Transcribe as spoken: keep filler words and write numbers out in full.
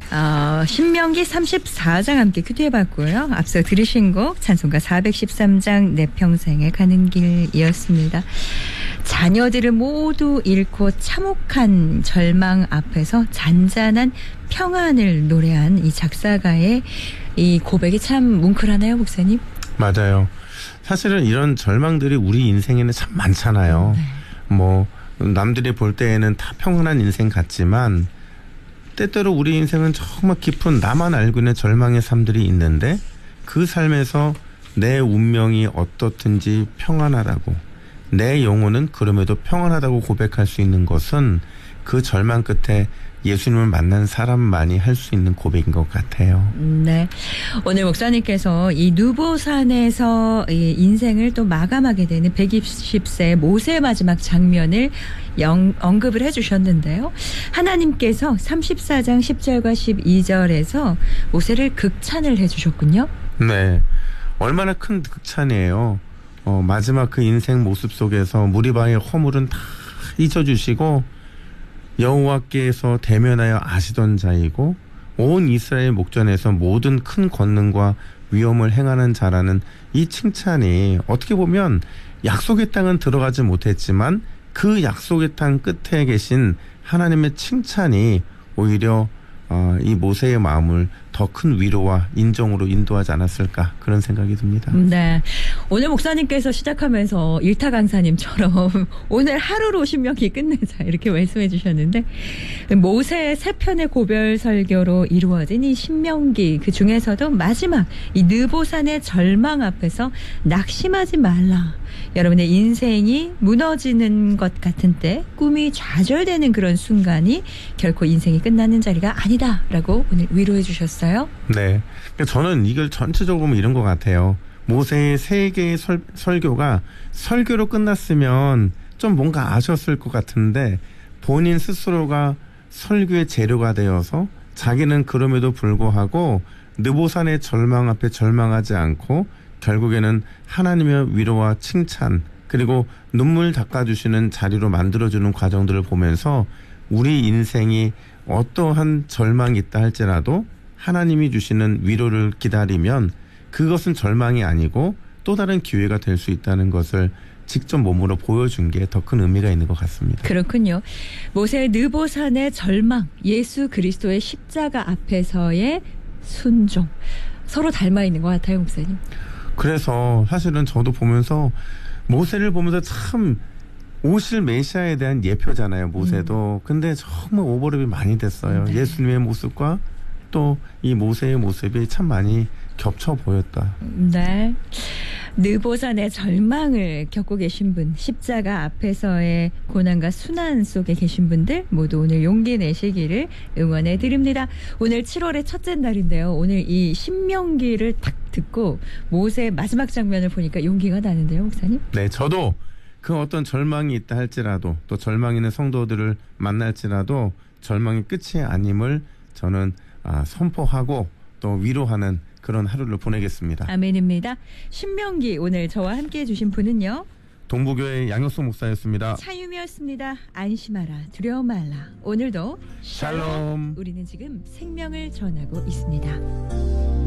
어, 신명기 삼십사 장 함께 큐티해봤고요. 앞서 들으신 곡 찬송가 사백십삼 장 내 평생에 가는 길이었습니다. 자녀들을 모두 잃고 참혹한 절망 앞에서 잔잔한 평안을 노래한 이 작사가의 이 고백이 참 뭉클하네요, 목사님. 맞아요. 사실은 이런 절망들이 우리 인생에는 참 많잖아요. 네. 뭐 남들이 볼 때에는 다 평안한 인생 같지만 때때로 우리 인생은 정말 깊은 나만 알고 있는 절망의 삶들이 있는데 그 삶에서 내 운명이 어떻든지 평안하다고, 내 영혼은 그럼에도 평안하다고 고백할 수 있는 것은 그 절망 끝에 예수님을 만난 사람만이 할 수 있는 고백인 것 같아요. 네. 오늘 목사님께서 이 느보산에서 이 인생을 또 마감하게 되는 백이십 세 모세의 마지막 장면을 영, 언급을 해 주셨는데요. 하나님께서 삼십사 장 십 절과 십이 절에서 모세를 극찬을 해 주셨군요. 네. 얼마나 큰 극찬이에요. 어, 마지막 그 인생 모습 속에서 무리바의 허물은 다 잊어주시고 여호와께서 대면하여 아시던 자이고 온 이스라엘 목전에서 모든 큰 권능과 위엄을 행하는 자라는 이 칭찬이 어떻게 보면 약속의 땅은 들어가지 못했지만 그 약속의 땅 끝에 계신 하나님의 칭찬이 오히려 어, 이 모세의 마음을 더 큰 위로와 인정으로 인도하지 않았을까, 그런 생각이 듭니다. 네. 오늘 목사님께서 시작하면서 일타 강사님처럼 오늘 하루로 신명기 끝내자 이렇게 말씀해 주셨는데, 모세의 세 편의 고별 설교로 이루어진 이 신명기, 그 중에서도 마지막 이 느보산의 절망 앞에서 낙심하지 말라. 여러분의 인생이 무너지는 것 같은 때, 꿈이 좌절되는 그런 순간이 결코 인생이 끝나는 자리가 아니다라고 오늘 위로해 주셨어요. 네. 저는 이걸 전체적으로 보면 이런 것 같아요. 모세의 세 개의 설, 설교가 설교로 끝났으면 좀 뭔가 아쉬웠을 것 같은데 본인 스스로가 설교의 재료가 되어서 자기는 그럼에도 불구하고 느보산의 절망 앞에 절망하지 않고 결국에는 하나님의 위로와 칭찬, 그리고 눈물 닦아주시는 자리로 만들어주는 과정들을 보면서 우리 인생이 어떠한 절망이 있다 할지라도 하나님이 주시는 위로를 기다리면 그것은 절망이 아니고 또 다른 기회가 될 수 있다는 것을 직접 몸으로 보여준 게 더 큰 의미가 있는 것 같습니다. 그렇군요. 모세의 느보산의 절망, 예수 그리스도의 십자가 앞에서의 순종, 서로 닮아 있는 것 같아요, 목사님. 그래서 사실은 저도 보면서 모세를 보면서 참 오실 메시아에 대한 예표잖아요, 모세도. 음. 근데 정말 오버랩이 많이 됐어요. 네. 예수님의 모습과 또 이 모세의 모습이 참 많이 겹쳐 보였다. 네. 느보산의 절망을 겪고 계신 분, 십자가 앞에서의 고난과 순환 속에 계신 분들 모두 오늘 용기 내시기를 응원해 드립니다. 오늘 칠월의 첫째 날인데요. 오늘 이 신명기를 딱 듣고 모세의 마지막 장면을 보니까 용기가 나는데요, 목사님? 네, 저도 그 어떤 절망이 있다 할지라도 또 절망 있는 성도들을 만날지라도 절망이 끝이 아님을 저는 아, 선포하고 또 위로하는 그런 하루를 보내겠습니다. 아멘입니다. 신명기 오늘 저와 함께해 주신 분은요, 동부교회 양효수 목사였습니다. 차유미였습니다. 안심하라, 두려워 말라. 오늘도 샬롬. 우리는 지금 생명을 전하고 있습니다.